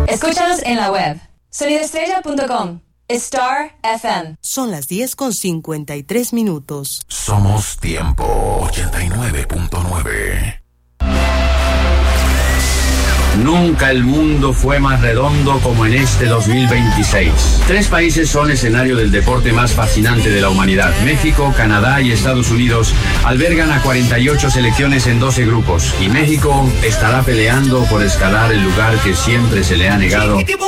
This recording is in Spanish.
Escúchanos en la web sonidoestrella.com. Star FM. Son las 10:53. Somos Tiempo 89.9. Nunca el mundo fue más redondo como en este 2026. 3 países son escenario del deporte más fascinante de la humanidad. México, Canadá y Estados Unidos albergan a 48 selecciones en 12 grupos. Y México estará peleando por escalar el lugar que siempre se le ha negado